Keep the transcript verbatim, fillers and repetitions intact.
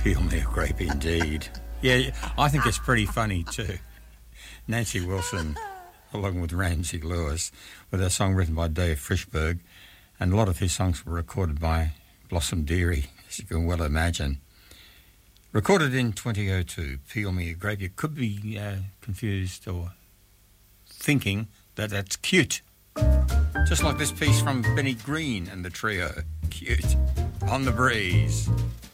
Peel me a grape indeed. Yeah, I think it's pretty funny too. Nancy Wilson, along with Ramsey Lewis, with a song written by Dave Frishberg, and a lot of his songs were recorded by Blossom Dearie, as you can well imagine. Recorded in twenty oh two, Peel Me a Grape. You could be uh, confused or thinking that that's cute. Just like this piece from Benny Green and the trio. Cute. On the Breeze.